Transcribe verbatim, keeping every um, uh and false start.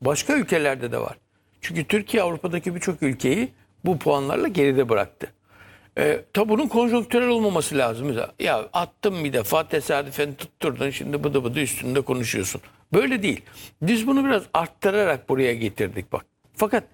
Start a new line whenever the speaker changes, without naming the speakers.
Başka ülkelerde de var. Çünkü Türkiye Avrupa'daki birçok ülkeyi bu puanlarla geride bıraktı. E, tabi bunun konjonktürel olmaması lazım. Ya attım bir defa tesadüfen tutturdun, şimdi bıdı bıdı üstünde konuşuyorsun. Böyle değil. Biz bunu biraz arttırarak buraya getirdik bak. Fakat